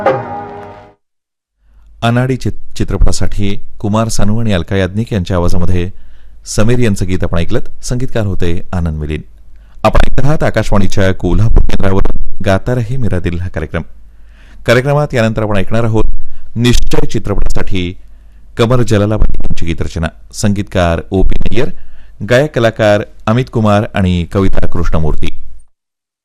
अनाडी चित्रपटासाठी कुमार सानू आणि अलका याज्ञिक यांच्या आवाजामध्ये समीर यांचं गीत आपण ऐकलं. संगीतकार होते आनंद मिलिंद. आपण ऐकत आहात आकाशवाणीच्या कोल्हापूर केंद्रावर गाता रहे मेरा दिल हा कार्यक्रमात यानंतर आपण ऐकणार आहोत निश्चय चित्रपटासाठी कमर जलालाबाई यांची गीतरचना. संगीतकार ओ पी नय्यर, गायक कलाकार अमित कुमार आणि कविता कृष्णमूर्ती.